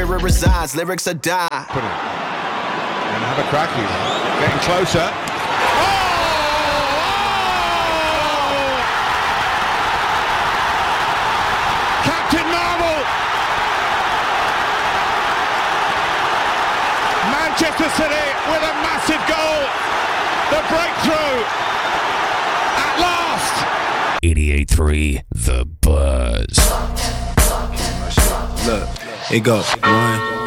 spirit resides, lyrics are die. Put it. And have a crack. He's getting closer. Captain Marvel! Manchester City with a massive goal. The breakthrough at last. 88.3 The Buzz. Look, it go 1,